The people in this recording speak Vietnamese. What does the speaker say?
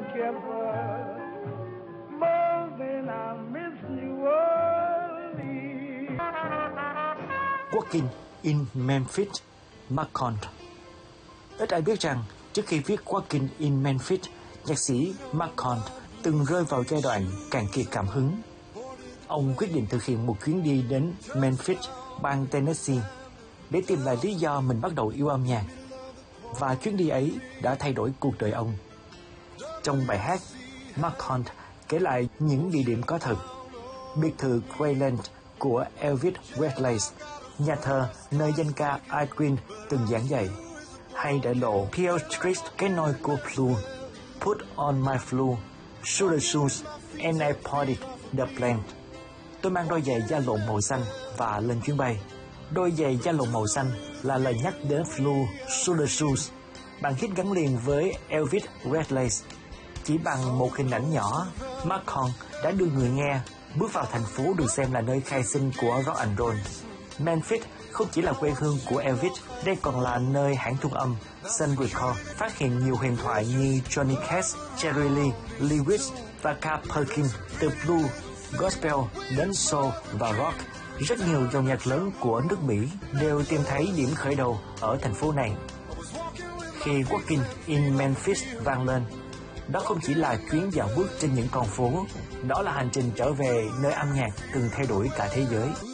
together more than I miss New Orleans. Walking in Memphis, McCoy. Ít ai biết rằng trước khi viết Walking in Memphis, nhạc sĩ McCoy từng rơi vào giai đoạn cạn kiệt cảm hứng. Ông quyết định thực hiện một chuyến đi đến Memphis, bang Tennessee, để tìm lại lý do mình bắt đầu yêu âm nhạc. Và chuyến đi ấy đã thay đổi cuộc đời ông. Trong bài hát, McCoy kể lại những địa điểm có thật: biệt thự Greyland của Elvis Presley, nhà thờ nơi danh ca Al Green từng giảng dạy, hay đại lộ Pearl Street, cái nôi của Blue, Put on my Blue Suede shoes and I boarded the plane. Tôi mang đôi giày da lộn màu xanh và lên chuyến bay. Đôi giày da lộn màu xanh là lời nhắc đến Blue Suede shoes, bản hit gắn liền với Elvis Presley. Chỉ bằng một hình ảnh nhỏ, McCoy đã đưa người nghe bước vào thành phố được xem là nơi khai sinh của rock and roll. Memphis không chỉ là quê hương của Elvis, đây còn là nơi hãng thu âm Sun Records phát hiện nhiều huyền thoại như Johnny Cash, Jerry Lee, Lewis và Carl Perkins. Từ blues, gospel đến soul và rock, rất nhiều dòng nhạc lớn của nước Mỹ đều tìm thấy điểm khởi đầu ở thành phố này. Khi Walking in Memphis vang lên, đó không chỉ là chuyến dạo bước trên những con phố, đó là hành trình trở về nơi âm nhạc từng thay đổi cả thế giới.